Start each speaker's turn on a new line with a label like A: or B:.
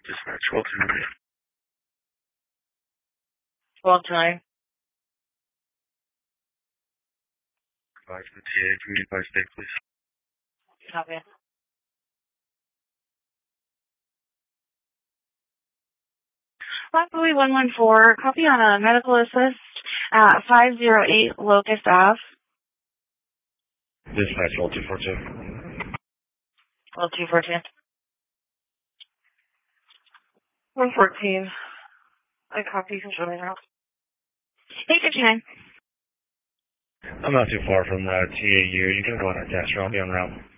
A: Dispatch 12-9.
B: 12-9.
A: Advise the TA community by state, please.
B: Copy. Rockaway 114, copy on a medical assist at 508 Locust Ave.
A: Dispatch 12-242.
B: 12-214. 114. I copy control now. 859.
A: I'm not too far from the TAU. You can go on our test route. I'll be on route.